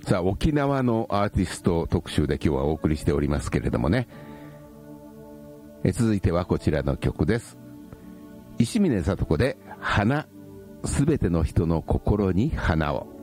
さあ、沖縄のアーティスト特集で今日はお送りしておりますけれどもね。続いてはこちらの曲です。石峰聡子で花、すべての人の心に花を。